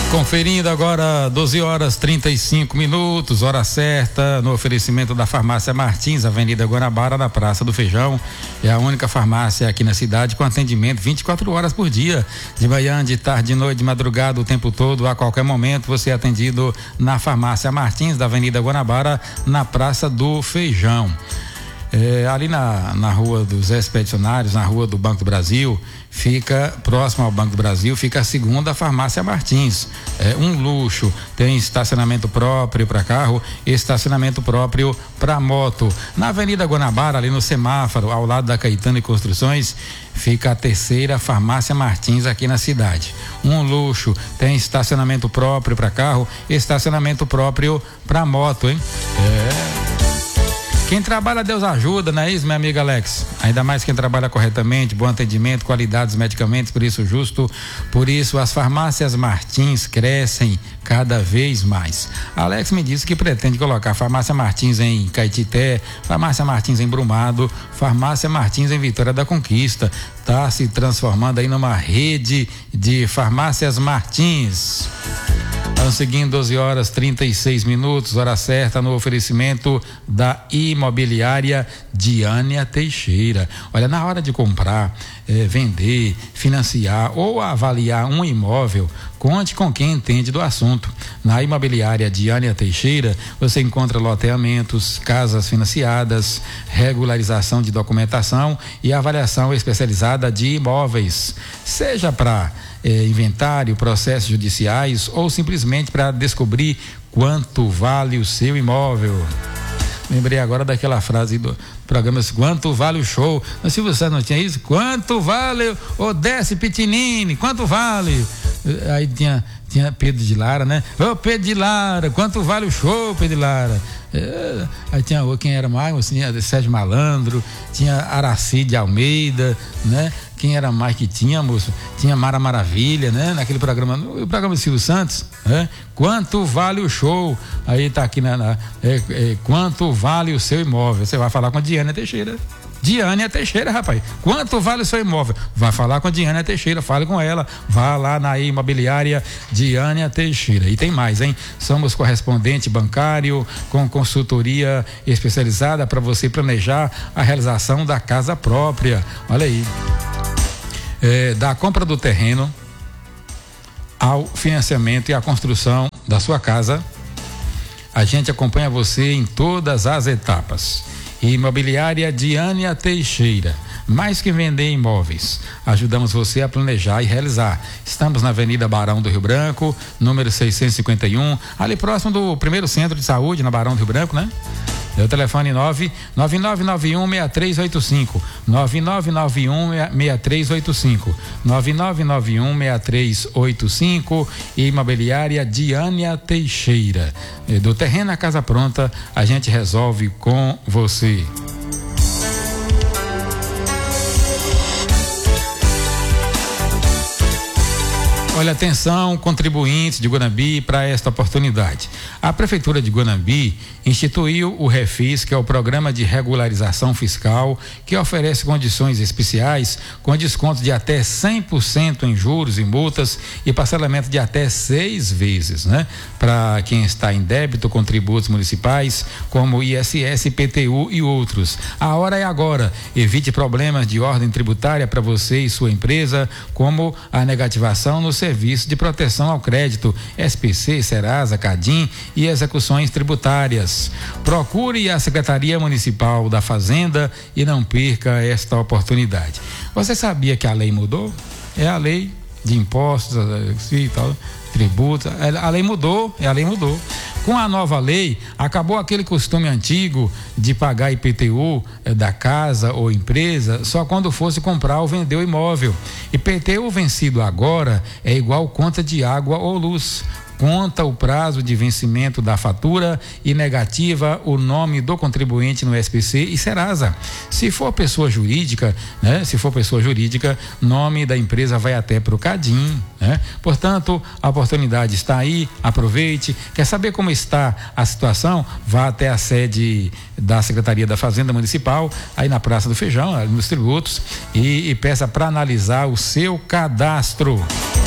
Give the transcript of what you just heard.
Conferindo agora 12h35, hora certa, no oferecimento da Farmácia Martins, Avenida Guanabara, na Praça do Feijão. É a única farmácia aqui na cidade com atendimento 24 horas por dia, de manhã, de tarde, de noite, de madrugada, o tempo todo, a qualquer momento você é atendido na Farmácia Martins, da Avenida Guanabara, na Praça do Feijão. Ali na Rua dos Expedicionários, na Rua do Banco do Brasil, fica próximo ao Banco do Brasil, fica a segunda Farmácia Martins. É um luxo, tem estacionamento próprio para carro, estacionamento próprio para moto. Na Avenida Guanabara, ali no semáforo, ao lado da Caetano e Construções, fica a terceira Farmácia Martins aqui na cidade. Um luxo, tem estacionamento próprio para carro, estacionamento próprio para moto, hein? Quem trabalha, Deus ajuda, não é isso, meu amigo Alex? Ainda mais quem trabalha corretamente, bom atendimento, qualidade dos medicamentos, por isso justo, por isso as farmácias Martins crescem cada vez mais. Alex me disse que pretende colocar farmácia Martins em Caetité, farmácia Martins em Brumado, farmácia Martins em Vitória da Conquista. Tá se transformando aí numa rede de farmácias Martins. Estamos seguindo 12h36, hora certa, no oferecimento da Imobiliária Diânia Teixeira. Olha, na hora de comprar, vender, financiar ou avaliar um imóvel, conte com quem entende do assunto. Na Imobiliária Diânia Teixeira, você encontra loteamentos, casas financiadas, regularização de documentação e avaliação especializada de imóveis, seja para inventário, processos judiciais ou simplesmente para descobrir quanto vale o seu imóvel. Lembrei agora daquela frase do programa, quanto vale o show? Mas se você não tinha isso, quanto vale o Desce Pitinini, quanto vale? Aí tinha Pedro de Lara, né? Ô Pedro de Lara, quanto vale o show, Pedro de Lara? Aí tinha quem era mais, tinha Sérgio Malandro, tinha Aracide Almeida, né? Quem era mais que tinha, moço? Tinha Mara Maravilha, né? Naquele programa, o programa do Silvio Santos, né? Quanto vale o show? Aí tá aqui quanto vale o seu imóvel? Você vai falar com a Diânia Teixeira. Diânia Teixeira, rapaz. Quanto vale o seu imóvel? Vai falar com a Diânia Teixeira, fale com ela. Vá lá na Imobiliária Diânia Teixeira. E tem mais, hein? Somos correspondente bancário com consultoria especializada para você planejar a realização da casa própria. Olha aí. Da compra do terreno ao financiamento e à construção da sua casa, a gente acompanha você em todas as etapas. Imobiliária Diânia Teixeira, mais que vender imóveis, ajudamos você a planejar e realizar. Estamos na Avenida Barão do Rio Branco, número 651, ali próximo do primeiro centro de saúde, na Barão do Rio Branco, né? O telefone 99991-6385, 9991-6385, 9991-6385, Imobiliária Diânia Teixeira. Do terreno à casa pronta, a gente resolve com você. Olha, atenção, contribuintes de Guanambi, para esta oportunidade. A Prefeitura de Guanambi instituiu o Refis, que é o Programa de Regularização Fiscal, que oferece condições especiais com desconto de até 100% em juros e multas e parcelamento de até 6 vezes, né? Para quem está em débito com tributos municipais, como ISS, IPTU e outros. A hora é agora. Evite problemas de ordem tributária para você e sua empresa, como a negativação no serviço de proteção ao crédito, SPC, Serasa, Cadim e execuções tributárias. Procure a Secretaria Municipal da Fazenda e não perca esta oportunidade. Você sabia que a lei mudou? É a lei de impostos e tal, tributos, a lei mudou. Com a nova lei, acabou aquele costume antigo de pagar IPTU da casa ou empresa só quando fosse comprar ou vender o imóvel. IPTU vencido agora é igual conta de água ou luz. Conta o prazo de vencimento da fatura e negativa o nome do contribuinte no SPC e Serasa. Se for pessoa jurídica, né? Nome da empresa vai até pro Cadim, né? Portanto, a oportunidade está aí, aproveite. Quer saber como está a situação? Vá até a sede da Secretaria da Fazenda Municipal, aí na Praça do Feijão, ali nos tributos, e peça para analisar o seu cadastro.